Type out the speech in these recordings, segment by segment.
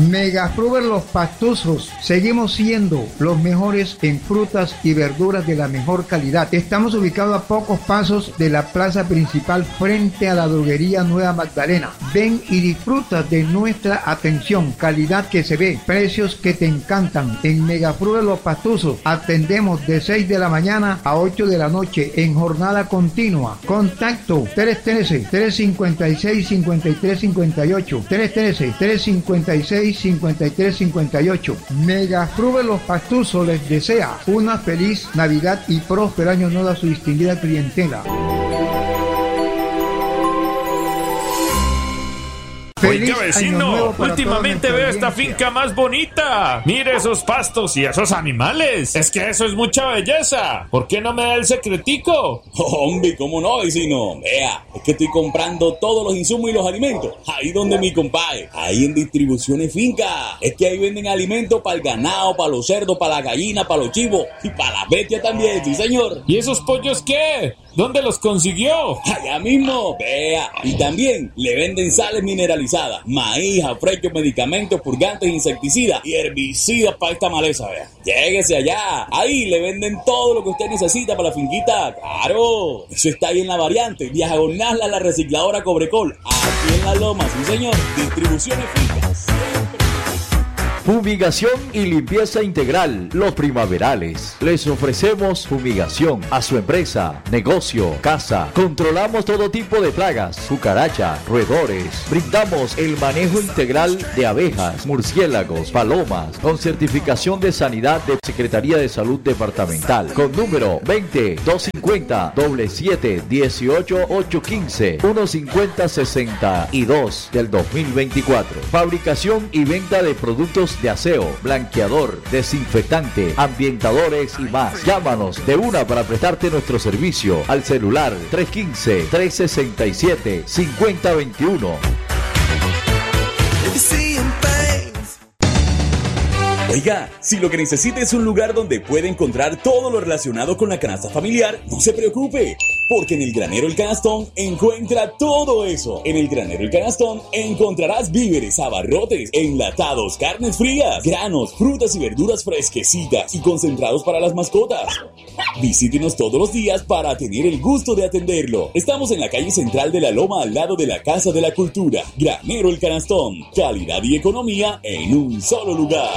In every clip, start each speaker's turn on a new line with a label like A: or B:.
A: Megafruber Los Pastuzos. Seguimos siendo los mejores en frutas y verduras de la mejor calidad. Estamos ubicados a pocos pasos de la plaza principal frente a la droguería Nueva Magdalena. Ven y disfruta de nuestra atención, calidad que se ve, precios que te encantan. En Megafruber Los Pastuzos atendemos de 6 de la mañana a 8 de la noche en jornada continua. Contacto 313-356-5358, 313-356-5358. Megafruber Los Pastuzos les desea una feliz Navidad y próspero año nuevo a su distinguida clientela.
B: Oiga, vecino, últimamente veo esta finca más bonita. Mire esos pastos y esos animales. Es que eso es mucha belleza. ¿Por qué no me da el secretico?
C: Hombre, ¿cómo no, vecino? Vea, es que estoy comprando todos los insumos y los alimentos ahí donde mi compadre, ahí en Distribuciones Finca. Es que ahí venden alimentos para el ganado, para los cerdos, para la gallina, para los chivos y para la bestia también, sí señor.
B: ¿Y esos pollos qué? ¿Dónde los consiguió?
C: Allá mismo, vea. Y también le venden sales mineralizadas, maíz, afrechos, medicamentos, purgantes, insecticidas y herbicidas para esta maleza, vea. Lléguese allá. Ahí le venden todo lo que usted necesita para la finquita. ¡Claro! Eso está ahí en la variante, diagonal a la recicladora Cobrecol. Aquí en La Loma, sí señor. Distribuciones Fincas.
D: Fumigación y limpieza integral, Los Primaverales. Les ofrecemos fumigación a su empresa, negocio, casa. Controlamos todo tipo de plagas, cucarachas, roedores. Brindamos el manejo integral de abejas, murciélagos, palomas, con certificación de sanidad de Secretaría de Salud Departamental, con número 20-250-77-18-815, 150-62 del 2024. Fabricación y venta de productos de aseo, blanqueador, desinfectante, ambientadores y más. Llámanos de una para prestarte nuestro servicio al celular 315-367-5021.
C: Oiga, si lo que necesita es un lugar donde puede encontrar todo lo relacionado con la canasta familiar, no se preocupe, porque en el Granero El Canastón encuentra todo eso. En el Granero El Canastón encontrarás víveres, abarrotes, enlatados, carnes frías, granos, frutas y verduras fresquecitas y concentrados para las mascotas. Visítenos todos los días para tener el gusto de atenderlo. Estamos en la calle central de La Loma, al lado de la Casa de la Cultura. Granero El Canastón, calidad y economía en un solo lugar.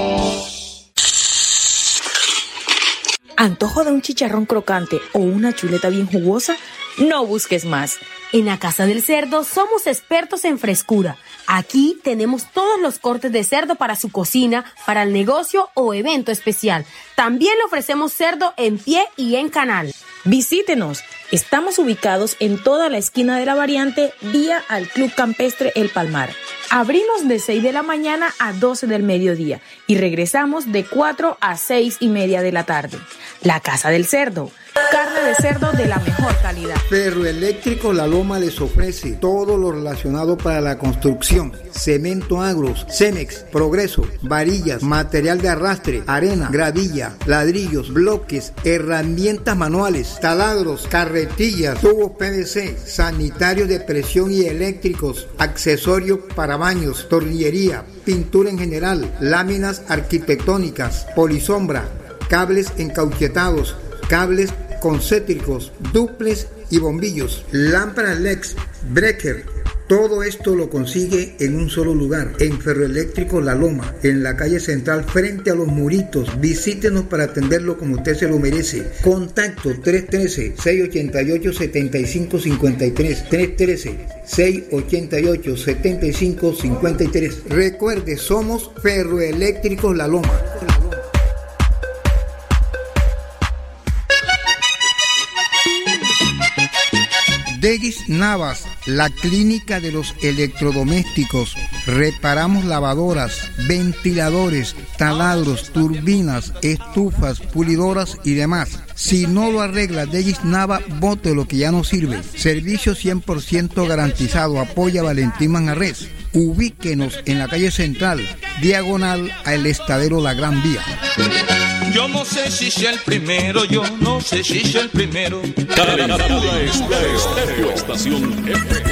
E: ¿Antojo de un chicharrón crocante o una chuleta bien jugosa? No busques más. En la Casa del Cerdo somos expertos en frescura. Aquí tenemos todos los cortes de cerdo para su cocina, para el negocio o evento especial. También le ofrecemos cerdo en pie y en canal. Visítenos. Estamos ubicados en toda la esquina de la variante, vía al Club Campestre El Palmar. Abrimos de 6 de la mañana a 12 del mediodía y regresamos de 4 a 6 y media de la tarde. La Casa del Cerdo. Carne de cerdo de la mejor calidad.
A: Ferroeléctrico La Loma les ofrece todo lo relacionado para la construcción: cemento agros, Cemex, Progreso, varillas, material de arrastre, arena, gravilla, ladrillos, bloques, herramientas manuales, taladros, carretillas, tubos PVC, sanitarios de presión y eléctricos, accesorios para baños, tornillería, pintura en general, láminas arquitectónicas, polisombra, cables encauchetados, cables concéntricos, duples y bombillos, lámparas LEDs, breaker. Todo esto lo consigue en un solo lugar, en Ferroeléctrico La Loma, en la calle central frente a Los Muritos. Visítenos para atenderlo como usted se lo merece. Contacto 313-688-7553, 313-688-7553. Recuerde, somos Ferroeléctricos La Loma. Degis Navas, la clínica de los electrodomésticos. Reparamos lavadoras, ventiladores, taladros, turbinas, estufas, pulidoras y demás. Si no lo arregla Degis Nava, bote lo que ya no sirve. Servicio 100% garantizado. Apoya Valentín Manjarrés. Ubíquenos en la calle central, diagonal al estadero La Gran Vía.
F: Yo no sé si sea el primero, yo no sé si sea el primero.
G: Calentura Estéreo, estación FM.